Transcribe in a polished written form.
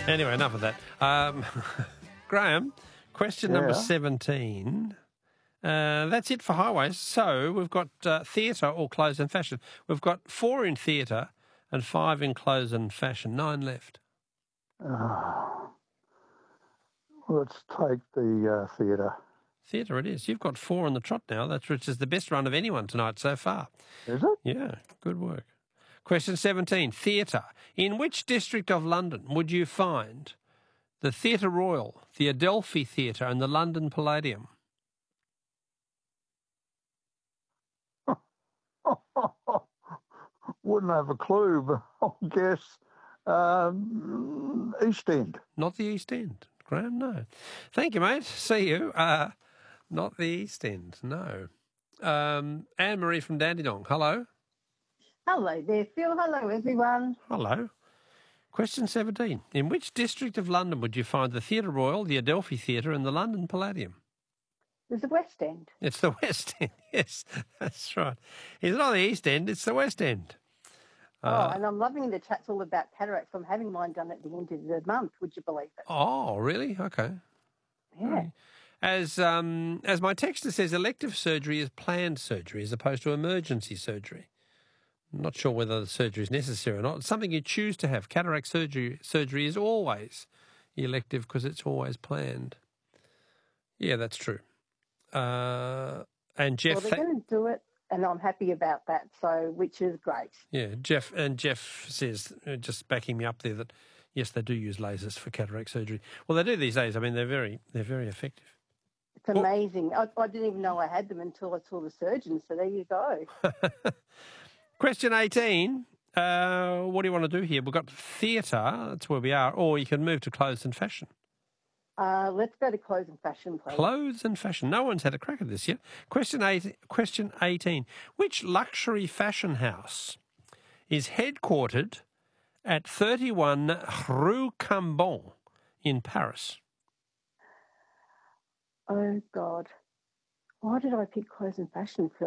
Anyway, enough of that. Graham, question number 17. That's it for highways. So we've got theatre or clothes and fashion. We've got 4 in theatre and 5 in clothes and fashion. 9 left. Let's take the theatre. Theatre it is. You've got 4 on the trot now, which is the best run of anyone tonight so far. Is it? Yeah, good work. Question 17, theatre. In which district of London would you find the Theatre Royal, the Adelphi Theatre and the London Palladium? Wouldn't have a clue, but I'll guess East End. Not the East End, Graham, no. Thank you, mate. See you. Not the East End, no. Anne-Marie from Dandenong, hello. Hello there, Phil. Hello, everyone. Hello. Question 17. In which district of London would you find the Theatre Royal, the Adelphi Theatre and the London Palladium? It's the West End. It's the West End, yes, that's right. It's not the East End, it's the West End. And I'm loving the chats all about cataracts. I'm having mine done at the end of the month, would you believe it? Oh, really? Okay. Yeah. As my texter says, elective surgery is planned surgery as opposed to emergency surgery. I'm not sure whether the surgery is necessary or not. It's something you choose to have. Cataract surgery is always elective because it's always planned. Yeah, that's true. And Jeff... Well, they're going to do it, and I'm happy about that, so which is great. Yeah, Jeff says, just backing me up there, that yes, they do use lasers for cataract surgery. Well, they do these days. I mean, they're very effective. It's amazing. I didn't even know I had them until I saw the surgeon, so there you go. Question 18. What do you want to do here? We've got theatre, that's where we are, or you can move to clothes and fashion. Let's go to clothes and fashion, please. Clothes and fashion. No one's had a crack at this yet. Question 18. Which luxury fashion house is headquartered at 31 Rue Cambon in Paris? Oh, God. Why did I pick clothes and fashion, Phil?